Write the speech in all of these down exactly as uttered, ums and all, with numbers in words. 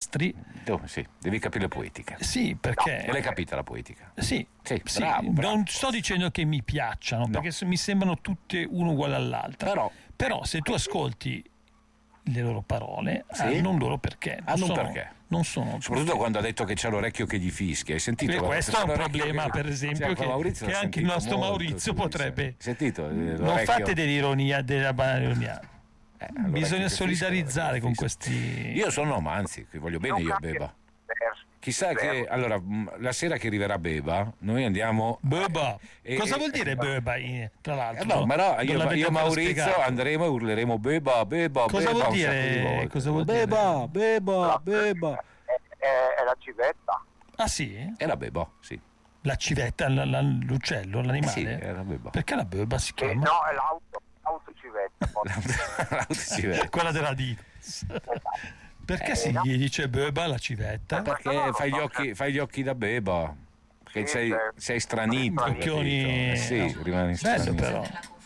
Astri. Oh, sì, devi capire la poetica. Sì, perché... E l'hai capita la poetica? Sì, sì, sì. Bravo, bravo. Non sto dicendo che mi piacciono, No. perché mi sembrano tutte uno uguale all'altra. Però, Però se tu ascolti le loro parole, sì? hanno un loro perché. Hanno un sono, perché. Non sono soprattutto tutte... quando ha detto che c'ha l'orecchio che gli fischia, hai sentito? E questo è un problema, che... per esempio, cioè, che, Maurizio che anche il nostro molto, Maurizio sì, potrebbe... Hai sentito? Non fate dell'ironia, della banalironia. Eh, Bisogna solidarizzare fischia, con questi... Io sono, ma anzi, che voglio bene io a Beba. Chissà che, allora, la sera che arriverà Beba, noi andiamo... Beba! Eh, Cosa eh, vuol dire Beba, tra l'altro? Eh no, ma no, Non io, l'avete io e ancora Maurizio spiegato. andremo e urleremo Beba, Beba, Cosa Beba vuol un dire? sacco di volte. Cosa vuol Beba, dire? Beba, Beba. È, è, è la civetta. Ah sì? È la Beba, sì. La civetta, la- la- l'uccello, l'animale? Sì, è la Beba. Perché la Beba si Eh, chiama? no, è l'auto, l'autocivetta. L'autocivetta. Quella della Adidas. Perché Eh, si no. gli dice Beba la civetta? Perché fai gli occhi, fai gli occhi da Beba. Perché Sì, sei, certo. sei stranito. Occhioni- capito? Eh sì, rimani Bello stranito. però.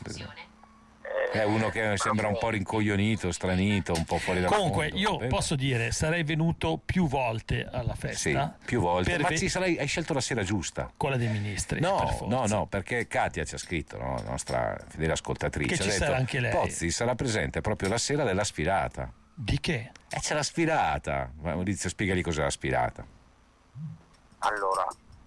È uno che sembra un po' rincoglionito, stranito, un po' fuori dal Comunque mondo. io Beba. posso dire, sarei venuto più volte alla Sì, festa. più volte. per Ma ve- ci sarai, hai scelto la sera giusta. quella dei ministri. per No, forza. no, no, perché Katia ci ha scritto, no, la nostra fedele ascoltatrice. Che ha ci detto, sarà anche lei. Pozzi sarà presente proprio la sera della sfilata. Di che? E c'è la sfilata. Maurizio, spiegagli cos'è la sfilata. Allora,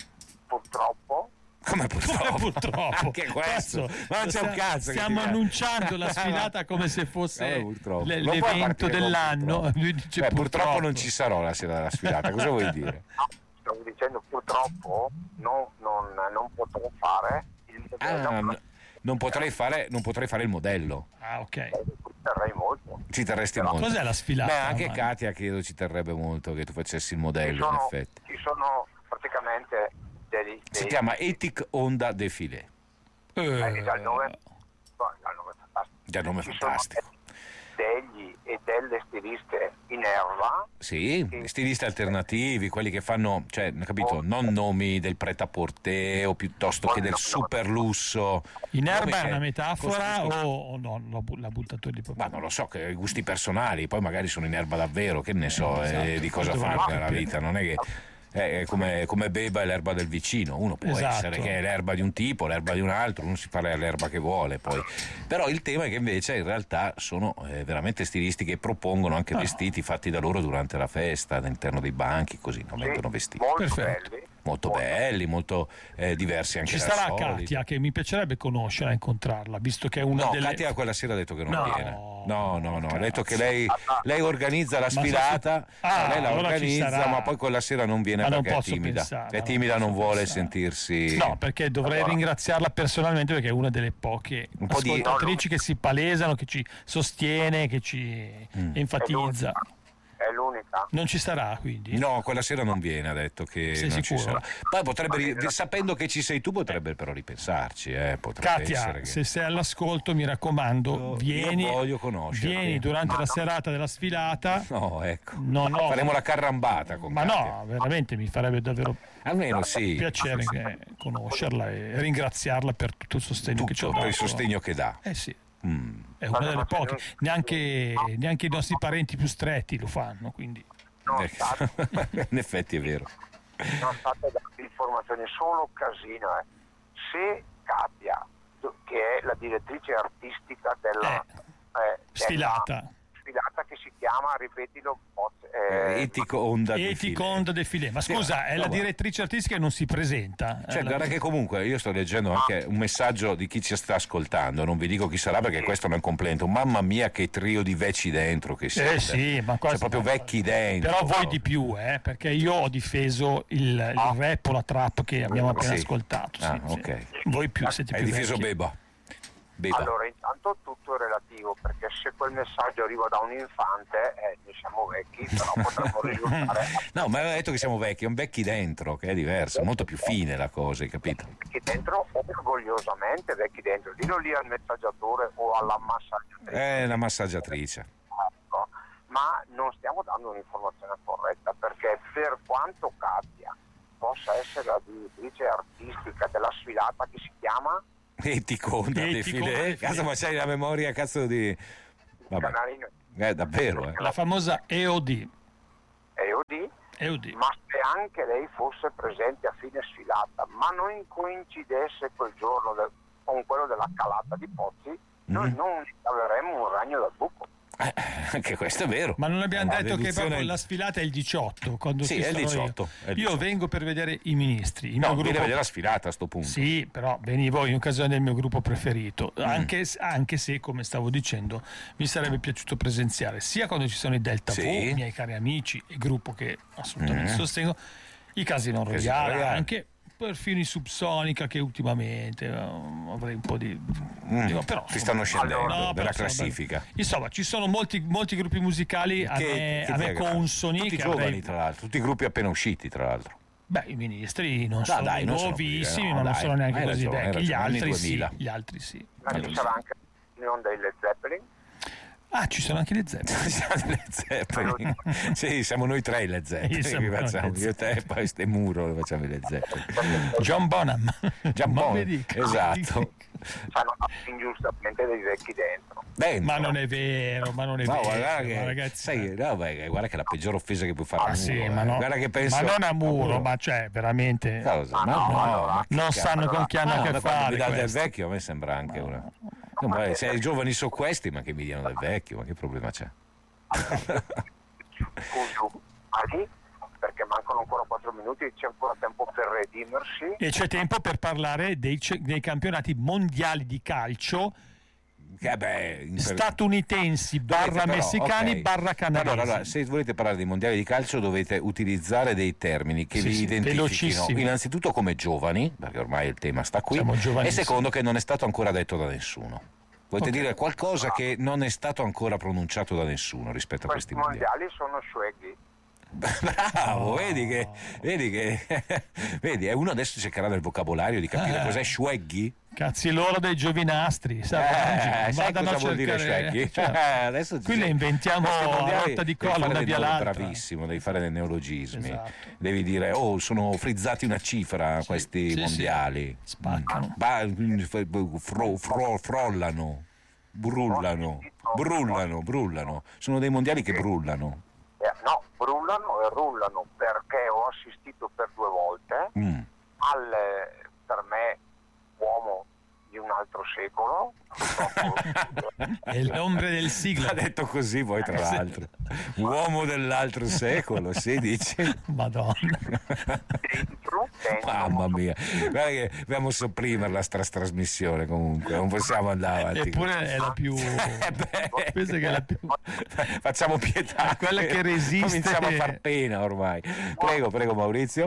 purtroppo, Come purtroppo? Come purtroppo. Anche questo. Cazzo, Ma non c'è un sta- cazzo. che Stiamo ti- annunciando la sfilata come se fosse Eh, purtroppo. l- Non puoi l'evento partire con dell'anno. purtroppo. Lui dice Beh, purtroppo purtroppo non ci sarò la sera della sfilata. Cosa vuoi dire? no, stavo dicendo purtroppo no, non, non potrò fare il modello, Ah, ma n- non potrei fare, non potrei fare il modello. Ah, ok. terrei molto. Ci terresti Però- molto. Cos'è la sfilata? Beh, anche ormai? Katia credo ci terrebbe molto che tu facessi il Ci modello, in sono, effetti. ci sono praticamente degli, Si dei, chiama Ethic Honda Défilé. Eh, eh, dal nome, no, dal nome fantastico. Già nome Ci fantastico. sono degli e delle stiliste in erba. Sì, Sì. stilisti alternativi, quelli che fanno, cioè, capito, Oh. non nomi del pret-à-porter o piuttosto che Oh, del no, no. super lusso. In Nomi erba è che una metafora costruiscono- o, o no? L'ho, bu- l'ha buttato lì proprio. Ma non lo so, che gusti personali, poi magari sono in erba davvero, che ne so, Eh, esatto. eh, di cosa Dovremmo fa nella capire. vita, non è che eh, è come, come Beba è l'erba del vicino, uno può Esatto. essere che è l'erba di un tipo, l'erba di un altro, uno si fa l'erba che vuole poi. Però il tema è che invece in realtà sono eh, veramente stilisti che propongono anche Ah. vestiti fatti da loro durante la festa, all'interno dei banchi, così non Sì, vengono vestiti. molto Perfetto. belli. Molto belli, molto eh, diversi anche Ci dal sarà solito. Katia, che mi piacerebbe conoscerla, incontrarla, visto che è una No, delle... Katia quella sera ha detto che non No. viene. No, no, no, ha detto che Cazzo. lei, lei organizza la sa- sfilata, Ah, lei la allora ci organizza, sarà. ma poi quella sera non viene Ma non perché è posso timida. pensare, è non timida, posso non vuole pensare. sentirsi. No, perché dovrei Allora. ringraziarla personalmente, perché è una delle poche Un po' di- ascoltatrici che si palesano, che ci sostiene, che ci Mm. enfatizza. È l'unica. Non ci sarà quindi? No, quella sera non viene, ha detto che Sei non ci sicuro? sarà. Poi potrebbe, ri- sapendo che ci sei tu, potrebbe però ripensarci, eh, potrebbe essere Katia, che- se sei all'ascolto, mi raccomando, Io- vieni, io voglio conoscerti. vieni durante la serata della sfilata. No, ecco. No, no. Faremo la carrambata con Ma Katia. no, veramente mi farebbe davvero Almeno sì. piacere che- conoscerla e ringraziarla per tutto il sostegno che ci ha Tutto dato. per il sostegno che dà. Eh sì, Mm. è una delle poche, neanche, neanche i nostri parenti più stretti lo fanno, quindi Non Eh, state, in effetti è vero. non state dando informazioni, solo casino. Eh. Se Katia, do- che è la direttrice artistica della, Eh, eh, sfilata. della sfilata che si chiama, ripetilo, Eh, eh, Etico Honda Etico Défilé. Honda Défilé. Ma scusa, è no, la guarda. direttrice artistica e non si presenta. Cioè, Eh, la- guarda che comunque io sto leggendo anche un messaggio di chi ci sta ascoltando, non vi dico chi sarà perché questo non è un complimento. Mamma mia che trio di vecchi dentro che siete. Eh sì, ma qua Cioè, proprio vecchi dentro. Però voi di più, eh, perché io ho difeso il, il rap o la trap che abbiamo appena Sì. ascoltato. sì, Ah, sì. ok. Voi più siete Hai più difeso vecchi. Beba. Beba. Allora, intanto tutto è relativo, perché se quel messaggio arriva da un infante, eh, noi siamo vecchi, però potremmo risultare No, ma aveva detto che siamo vecchi, è un vecchi dentro, che è diverso, è molto più fine la cosa, hai capito? vecchi dentro, orgogliosamente vecchi dentro. Dillo lì al messaggiatore o alla massaggiatrice. È una massaggiatrice. Ecco. Ma non stiamo dando un'informazione corretta, perché per quanto Katia possa essere la direttrice artistica della sfilata che si chiama Etico Honda Etico Honda Défilé. Défilé. Cazzo, ma c'hai la memoria cazzo di... Vabbè, Canarino eh, davvero, eh. La famosa E O D. E E O D, E O D. ma se anche lei fosse presente a fine sfilata, ma non coincidesse quel giorno del, con quello della calata di Pozzi, mm. noi non avremmo un ragno dal buco. Eh, anche questo è vero. Ma non abbiamo la detto deduzione... che proprio la sfilata è il diciotto, quando sì, ci è il sarò diciotto, io. è il Io diciotto. vengo per vedere i ministri. Il no, mio viene gruppo... a vedere la sfilata a sto punto. Sì, però venivo in occasione del mio gruppo preferito, Mm. anche, anche se, come stavo dicendo, mi sarebbe piaciuto presenziare sia quando ci sono i Delta Sì. V, i miei cari amici, il gruppo che assolutamente Mm. sostengo, i Casino Casino Royale, Royale. anche perfino i Subsonica, che ultimamente uh, avrei un po' di... Mm. dico, però, Ti stanno scendendo Allora, no, della però, insomma, classifica. Insomma, ci sono molti, molti gruppi musicali a me, che a me te- consoni. tutti che giovani, avrei- tra l'altro, tutti i gruppi appena usciti, tra l'altro. Beh, i ministri non No, sono dai, non sono nuovissimi, così, no, ma non dai, sono neanche hai così ragione, hai vecchi. Gli ragione, anni altri sì, duemila. gli altri sì. Ma Quello ci sì. sarà anche l'unione dei Led Zeppelin. Ah, ci sono anche le Zeppelin. Siamo le Zeppelin. Sì, siamo noi tre le Zeppelin. Sì, siamo che noi facciamo. le Io e te e poi ste muro lo facciamo le Zeppelin. John Bonham. Gian Ma Bonham, mi dica, esatto. mi dica. Fanno ingiustamente dei vecchi dentro. Dentro. Ma non è vero, ma non è No, vero. guarda ma che, ragazzi, sai, no, beh, guarda che è la peggior offesa che puoi fare ah, a un sì, muro, ma, eh. no, Guarda che penso, ma non a muro, ma cioè veramente Cosa? Ma Ma no, no, allora, ma che non cazzo? sanno con chi hanno Ah, a che ma quando fare. mi dà del questo. vecchio a me sembra anche una. No, ma se i giovani sono questi, ma che mi diano del vecchio, ma che problema c'è? Scusi, Adi, perché mancano ancora quattro minuti e c'è ancora tempo per redimersi. E c'è tempo per parlare dei, ce- dei campionati mondiali di calcio Che, beh, in- statunitensi barra Dovete però, messicani ok. barra canadesi. Allora, allora, se volete parlare dei mondiali di calcio dovete utilizzare dei termini che Sì, vi sì, identifichino velocissimi. innanzitutto come giovani, perché ormai il tema sta qui, Siamo e giovanissimi. secondo che non è stato ancora detto da nessuno. Volete Ok. dire qualcosa che non è stato ancora pronunciato da nessuno rispetto a Questi questi mondiali? mondiali sono swaggy. Bravo, Oh. vedi che, vedi che vedi, e uno adesso cercherà nel vocabolario di capire Eh. cos'è swaggy. Cazzi loro dei giovinastri, Eh, sai, sai vadano cosa a vuol dire cercare- swaggy? cioè, Eh, adesso qui ci- le inventiamo questi a mondiali rotta di devi collo, fare una dei via neo- l'altra. bravissimo, devi fare dei neologismi, Esatto. devi dire oh sono frizzati una cifra questi sì, mondiali, sì. Spaccano. Ba- fro- fro- frollano, brullano, brullano, brullano, sono dei mondiali che brullano. Eh, no, brullano e rullano, perché ho assistito per due volte Mm. al, eh, per me, uomo di un altro secolo. Purtroppo, È l'ombre del sigla. Ha detto così poi tra Sì. l'altro, uomo dell'altro secolo, si dice. Madonna. dentro, dentro Mamma mia, guarda che dobbiamo sopprimerla sta trasmissione comunque, non possiamo andare avanti. Eppure è la più... Eh beh, Penso che è la più... facciamo pietà, È quella che resiste. cominciamo a far pena ormai. Prego, prego Maurizio.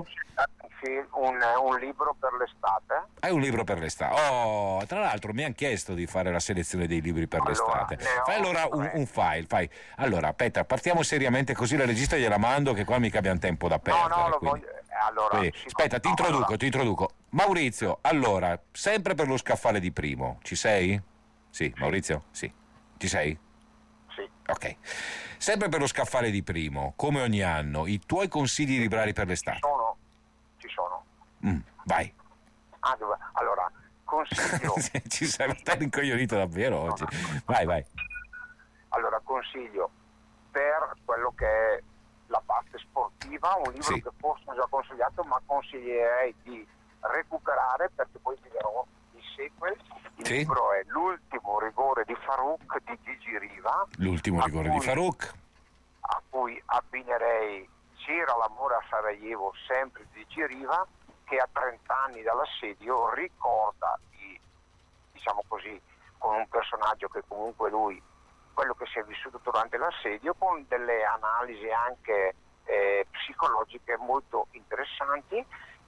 un, un libro per l'estate. Hai un libro per l'estate. Oh, tra l'altro mi hanno chiesto di fare la selezione dei libri per Allora, l'estate. ne ho Fai allora un, tre. un file, fai. Allora, aspetta, partiamo seriamente così la regista gliela mando che qua mica abbiamo tempo da No, perdere. no, lo quindi. voglio. eh, Allora, Quindi, sì, aspetta, ti no, introduco, allora, ti introduco. Maurizio, allora, sempre per lo scaffale di Primo, ci sei? Sì, Maurizio? Sì. Ci sei? sì. Ok. Sempre per lo scaffale di Primo, come ogni anno, i tuoi consigli librari per Ci l'estate. sono. Ci sono. Mm, vai. Ah, dove- allora, consiglio. Ci sei stai incoglionito davvero oggi. Vai, vai. Allora, consiglio per quello che è la parte sportiva, un libro Sì. che forse ho già consigliato, ma consiglierei di recuperare perché poi vi darò il sequel. Il Sì. libro è L'ultimo rigore di Farouk di Gigi Riva, L'ultimo a rigore di cui- Farouk. a cui abbinerei C'era l'amore a Sarajevo, sempre di Gigi Riva, che a trenta anni dall'assedio ricorda, i, diciamo così, con un personaggio che comunque lui, quello che si è vissuto durante l'assedio, con delle analisi anche eh, psicologiche molto interessanti,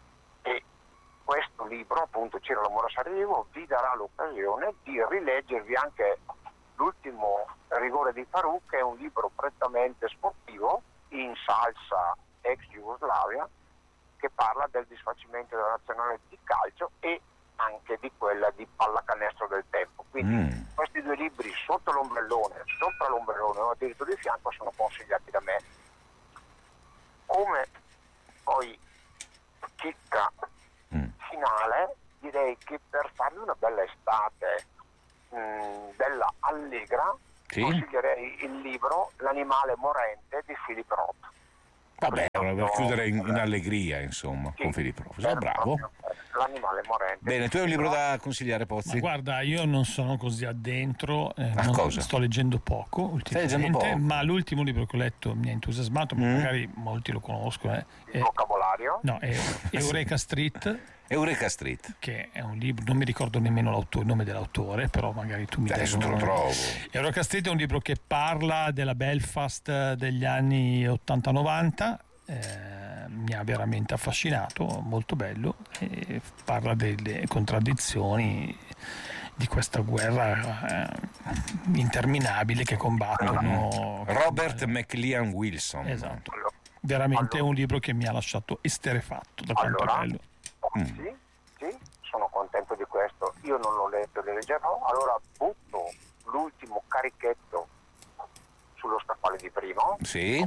e questo libro, appunto C'era l'amore a Sarajevo, vi darà l'occasione di rileggervi anche L'ultimo rigore di Farouk, che è un libro prettamente sportivo in salsa ex Jugoslavia, che parla del disfacimento della nazionale di calcio e anche di quella di pallacanestro del tempo. Quindi Mm. questi due libri sotto l'ombrellone, sopra l'ombrellone o addirittura di fianco sono consigliati da me. Come poi chicca Mm. finale, direi che per farvi una bella estate mh, bella allegra, Sì. consiglierei il libro L'animale morente di Philip Roth. Vabbè, Quindi, per chiudere in, in eh, allegria, insomma, sì, con Filippo Professor, era bravo. proprio L'animale morente. Bene, tu hai un libro da consigliare, Ma Pozzi? guarda, io non sono così addentro, eh, A non- cosa? sto leggendo poco Stai ultimamente, leggendo poco? ma l'ultimo libro che ho letto mi ha entusiasmato, Mm. magari molti lo conoscono, eh, Il è, vocabolario. no, è Eureka Street, Eureka Street. che è un libro, non mi ricordo nemmeno l'autore, il nome dell'autore, però magari tu mi dai Adesso un te lo nome. trovo. Eureka Street è un libro che parla della Belfast degli anni ottanta novanta, eh, mi ha veramente affascinato, molto bello, e parla delle contraddizioni di questa guerra eh, interminabile che combattono. Robert McLean Wilson. Esatto, Allora, veramente è allora- un libro che mi ha lasciato esterrefatto da quanto Allora, è bello. oh, sì, sì, sono contento di questo. Io non l'ho letto, lo leggerò. Allora butto l'ultimo carichetto sullo scaffale di primo. Sì,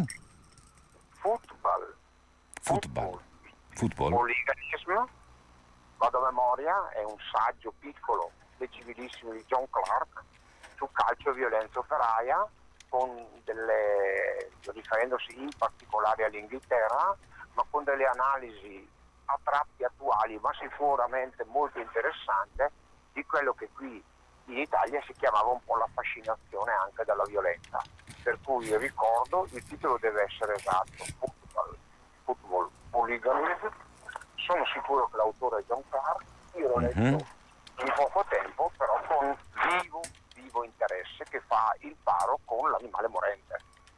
Football. football. Football. Hooliganism. Vado a memoria, è un saggio piccolo, leggibilissimo di John Clark su calcio e violenza operaia, con delle, riferendosi in particolare all'Inghilterra, ma con delle analisi a tratti attuali, ma sicuramente molto interessante, di quello che qui in Italia si chiamava un po' la fascinazione anche dalla violenza. Per cui ricordo, il titolo deve essere esatto, Football, football Hooliganism. Sono sicuro che l'autore è John Clark, io l'ho letto Mhm. in poco tempo, però con vivo, vivo interesse, che fa il paro con l'animale morente.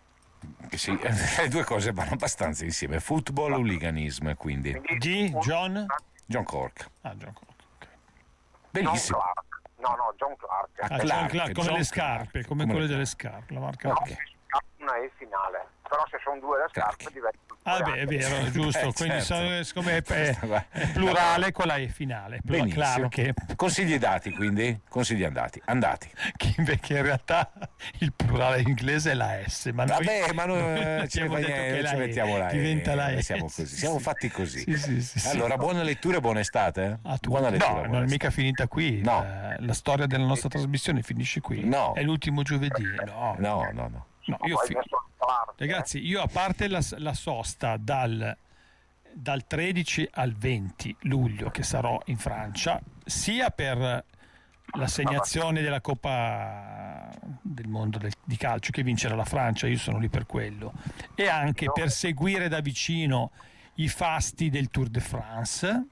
Sì, le due cose vanno abbastanza insieme. Football, hooliganism, quindi. Quindi, Di un- John? John Cork. Ah, John Cork, ok. John Benissimo. Clark. No, no, John Clark. Ah, Ah, John Clark, Clark, come John le scarpe, Clark, come come quelle le delle scarpe, la marca. No, Ok. si scappa una E finale. Però se sono due le scarpe Clark. diventano Ah, due beh, è anche. vero, giusto. Eh, Quindi certo. sono- siccome è, è- Guarda. è plurale, quella è finale. Plu- Benissimo. Clark, Consigli dati, quindi? Consigli andati. Andati. che invece in realtà il plurale inglese è la S. Ma noi, Vabbè, ma noi noi eh, ce ne abbiamo fa detto niente, che la ci E mettiamo là. diventa la E. Siamo così, Sì, siamo sì. fatti così. Sì, sì, sì, sì. Allora, buona lettura e buona estate. Ah, tu- Buona lettura. no, buona non è estate. mica finita qui. No. La, la storia della nostra trasmissione finisce qui. No. È l'ultimo giovedì. No, No, no, no. No, io Poi fi- adesso Clark, eh. Ragazzi, io a parte la, la sosta dal, dal tredici al venti luglio che sarò in Francia, sia per l'assegnazione della Coppa del mondo del- di calcio che vincerà la Francia, io sono lì per quello, e anche per seguire da vicino i fasti del Tour de France.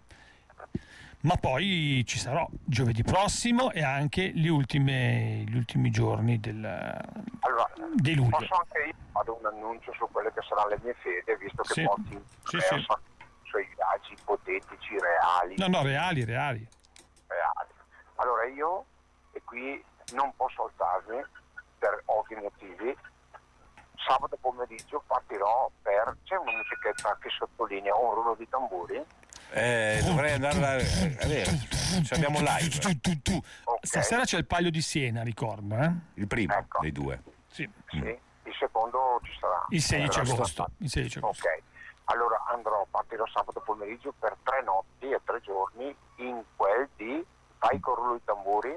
Ma poi ci sarò giovedì prossimo e anche gli ultimi, gli ultimi giorni del, Allora, di luglio. posso anche io fare un annuncio su quelle che saranno le mie fede, visto che Sì. Pozzi Sì, versa sui viaggi ipotetici, reali, No, no, reali, reali. reali. Allora io, e qui non posso alzarmi per ovvi motivi, sabato pomeriggio partirò per, c'è una musichetta che sottolinea un rullo di tamburi. Eh, dovrei andare là. eh, È vero, ci abbiamo live. Tu, tu, tu. Ok. Stasera c'è il Palio di Siena, ricordo, eh? Il primo Ecco. dei due. Sì. Sì, il secondo ci sarà. Il sedici Allora, agosto. Il sedici agosto. Ok, allora andrò, partirò sabato pomeriggio per tre notti e tre giorni in quel di Fai con rullo di tamburi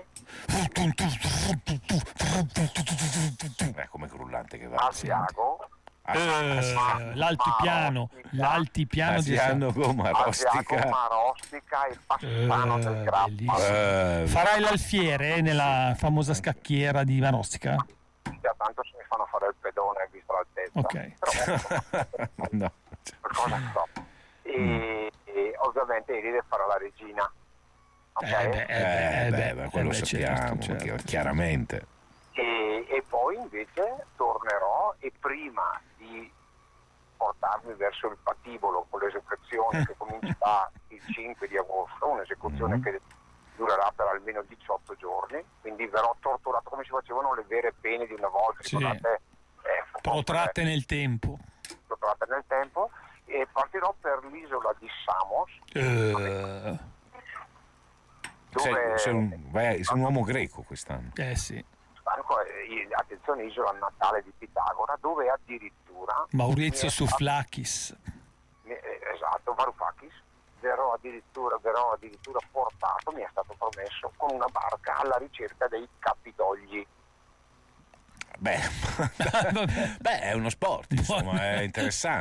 Eh, come rullante che va. Asiago, Eh, l'altipiano, l'altipiano di Asiano, gomma Asiago, rostica. Marostica e Passano Eh, del Grappa. bellissimo. Eh, Farai l'alfiere nella famosa scacchiera di Marostica? Già tanto se mi fanno fare il pedone visto l'altezza. Ok. Però no. qualcosa so. E, e ovviamente ieri deve fare la regina. Ok? Eh beh, Eh, beh, ma quello eh beh, sappiamo, certo, certo. chi- chiaramente. E, e poi invece tornerò e prima di portarmi verso il patibolo con l'esecuzione che comincerà il cinque di agosto, un'esecuzione Mhm. che durerà per almeno diciotto giorni, quindi verrò torturato come si facevano le vere pene di una volta, Sì. ricordate? Eh, Protratte nel tempo. protratte nel tempo, e partirò per l'isola di Samos, Eh, Sei, dove sei un, vai- sei un uomo greco quest'anno. eh sì. stanno, eh, attenzione, isola natale di Pitagora, dove addirittura Maurizio mi è stato- Souflakis. Eh, esatto, Varoufakis, verrò addirittura, verrò addirittura portato, mi è stato promesso, con una barca alla ricerca dei capitogli. Beh, beh, è uno sport, insomma, è interessante.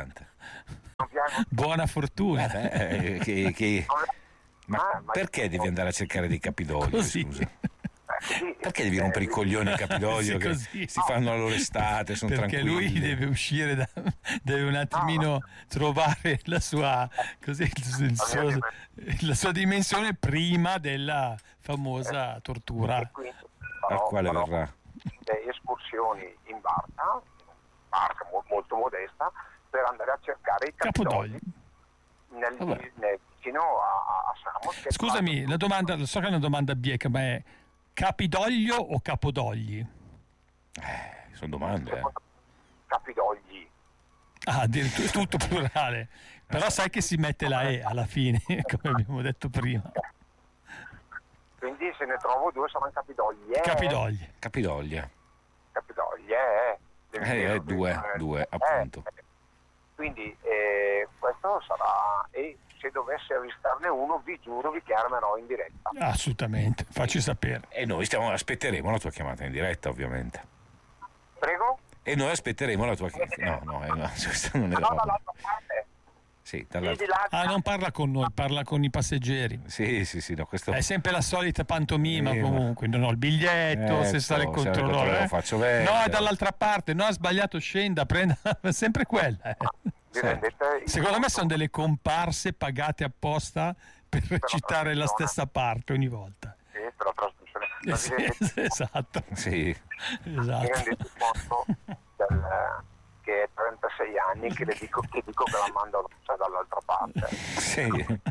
Non vi hanno- Buona fortuna. Eh, che- che- Ma Ah, ma- perché devi andare a cercare dei Capidogli? Così. Scusa? Eh, sì, Perché devi rompere i coglioni ai Capidogli Sì, che così. si fanno la loro estate, sono Perché tranquilli? lui deve uscire da, deve un attimino trovare la sua, così, il- il suo- la sua dimensione prima della famosa tortura. E quindi Al farò- quale farò verrà? delle escursioni in barca, barca mo- molto modesta, per andare a cercare i Capodogli. Capidogli nel, Vabbè. nel- vicino a, a Samos. che Scusami, tra- la domanda, so che è una domanda bieca, ma è Capidoglio o Capodogli? Eh, sono domande. eh. Capidogli. Ah, addirittura è tutto plurale. Però sai che si mette la E alla fine, come abbiamo detto prima. Quindi se ne trovo due saranno Capidogli. Eh, Capidogli. Capidoglia. Capidogli, eh. Devi Eh, dire, eh, due, eh, due, eh, appunto. eh. Quindi eh, questo sarà, e se dovesse avistarne uno, vi giuro, vi chiamerò in diretta. Assolutamente, facci sapere. E noi stiamo, aspetteremo la tua chiamata in diretta, ovviamente. Prego? E noi aspetteremo la tua chiamata. No, no, eh, no, questa non No, era. dall'altra parte. Sì, Sì, dall'altra. di là, Ah, non parla con noi, parla con i passeggeri. Sì, sì, sì, no, questo. È sempre la solita pantomima Sì, ma- comunque, non ho il biglietto, se Ecco, sale il se il controllore. controllore eh. lo faccio vendere. No, è dall'altra parte, no, ha sbagliato, scenda, prenda, sempre quella. eh. vi Sì. rendete il Secondo me conto sono delle comparse pagate apposta per recitare la trasmissione. stessa parte ogni volta. sì, per la trasmissione. Eh, Ma sì, vi rendete, esatto, Sì, vi esatto. rendete conto del, che è trentasei anni che le dico che, dico che la mando dall'altra parte. sì.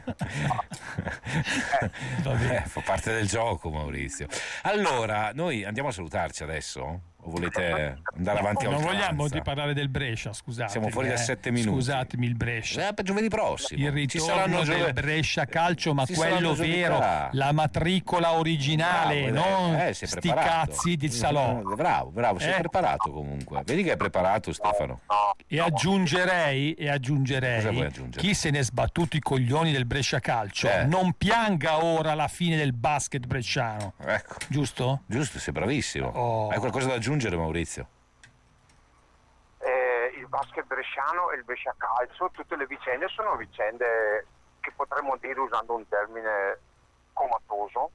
Va bene. Eh, fa parte del gioco, Maurizio. Allora, noi andiamo a salutarci adesso? O volete andare avanti a Non oltranza? vogliamo di parlare del Brescia, scusate. Siamo fuori da sette minuti. Scusatemi il Brescia. Eh, per giovedì prossimo. Il Ci ritorno saranno del giove- Brescia Calcio, ma Ci quello saranno vero, gioventà. la matricola originale, Bravo, non eh, sei sti preparato. cazzi di salò. Eh, Bravo, bravo, sei Eh? preparato comunque. Vedi che è preparato, Stefano. No, E aggiungerei, e Cosa aggiungerei vuoi aggiungere? chi se ne è sbattuto i coglioni del Brescia Calcio Eh. non pianga ora la fine del basket bresciano, Ecco, giusto? giusto, sei bravissimo. Oh. Hai qualcosa da aggiungere, Maurizio? eh, il basket bresciano e il Brescia Calcio, tutte le vicende sono vicende che potremmo dire, usando un termine comatoso,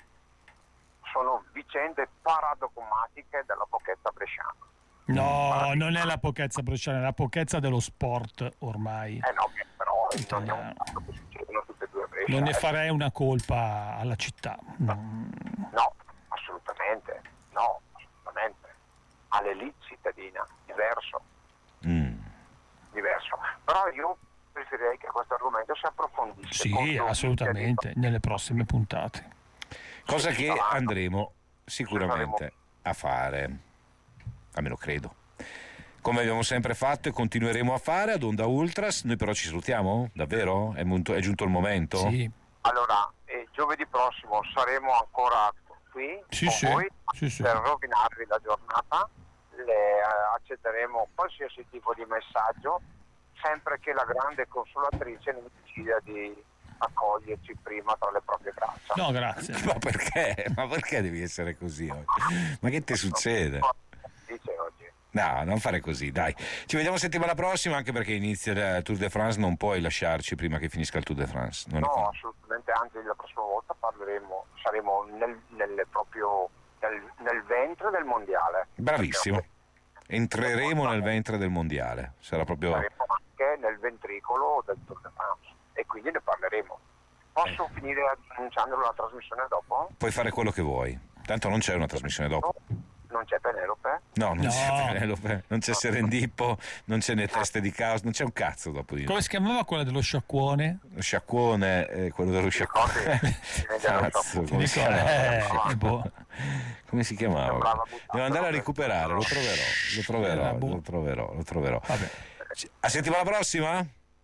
sono vicende paradogmatiche della pochezza bresciana. No, non è la pochezza bresciana, è la pochezza dello sport ormai. Eh no, che però non è Italiano. un fatto che succedono tutte e due a Brescia. Non ne eh. farei una colpa alla città. No. No, assolutamente, no, assolutamente. All'elite cittadina, diverso, Mm. diverso. Però io preferirei che questo argomento si approfondisse. con Sì, dovizia assolutamente, nelle prossime puntate. Cosa Sì, che sì, andremo sicuramente a fare, almeno credo. Come abbiamo sempre fatto e continueremo a fare ad Onda Ultras. Noi però ci salutiamo? Davvero? È, munto- è giunto il momento? Sì, di- Allora, eh, giovedì prossimo saremo ancora qui Sì, con sì, voi sì, sì. per rovinarvi la giornata. Le, eh, accetteremo qualsiasi tipo di messaggio, sempre che la grande consolatrice non decida di accoglierci prima tra le proprie braccia. no, grazie. Ma perché? Ma perché devi essere così oggi? Ma che ti succede? Dice oggi. No, non fare così, dai. Ci vediamo settimana prossima, anche perché inizia il Tour de France, non puoi lasciarci prima che finisca il Tour de France. Non è No, con- assolutamente, anzi la prossima volta parleremo, saremo nel, nel proprio nel, nel ventre del mondiale. Bravissimo. Entreremo nel ventre del mondiale. Sarà proprio. Saremo anche nel ventricolo del Tour de France e quindi ne parleremo. Posso Eh. finire annunciando la trasmissione dopo? Puoi fare quello che vuoi. Tanto non c'è una trasmissione dopo. Non c'è Penelope? No, non No. c'è Penelope, non c'è Serendippo, non c'è né teste di caos, non c'è un cazzo dopo di Come si chiamava quella dello sciacquone? lo sciacquone, eh, quello dello sciacquone. ricordi? Cazzo, Ti come si dico, chiamava? eh, boh. Come si chiamava? Sembrava buttato. Devo andare a recuperare, lo troverò, lo troverò, Era buono. lo troverò, lo troverò. Vabbè. A settimana prossima?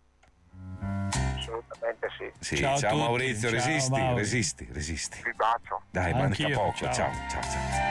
Assolutamente sì. Sì, Ciao ciao, a tutti, Maurizio, ciao, resisti, Mauri. resisti, resisti. Vi bacio. Dai, manca Anch'io, poco. ciao. Ciao, ciao, ciao.